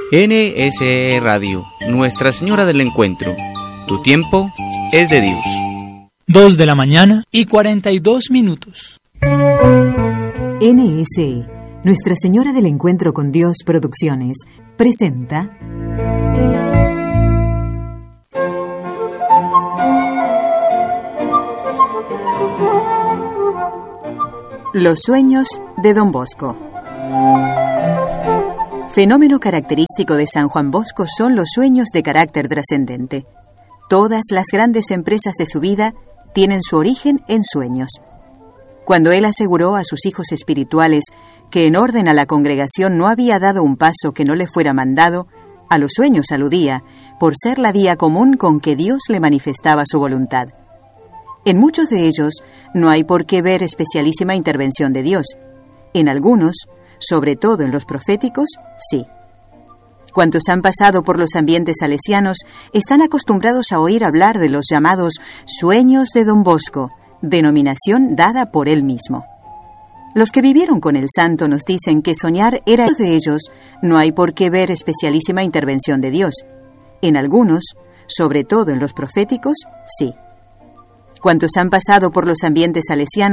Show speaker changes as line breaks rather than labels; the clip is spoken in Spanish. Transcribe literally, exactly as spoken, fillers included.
N S E Radio, Nuestra Señora del Encuentro. Tu tiempo es de Dios.
Dos de la mañana y cuarenta y dos minutos.
N S E, Nuestra Señora del Encuentro con Dios Producciones, presenta... Los sueños de Don Bosco. Fenómeno característico de San Juan Bosco son los sueños de carácter trascendente. Todas las grandes empresas de su vida tienen su origen en sueños. Cuando él aseguró a sus hijos espirituales que en orden a la congregación no había dado un paso que no le fuera mandado, a los sueños aludía, por ser la vía común con que Dios le manifestaba su voluntad. En muchos de ellos no hay por qué ver especialísima intervención de Dios. En algunos, sobre todo en los proféticos, sí. Cuantos han pasado por los ambientes salesianos están acostumbrados a oír hablar de los llamados sueños de Don Bosco, denominación dada por él mismo. Los que vivieron con el santo nos dicen que soñar era de ellos, no hay por qué ver especialísima intervención de Dios. En algunos, sobre todo en los proféticos, sí. Cuantos han pasado por los ambientes salesianos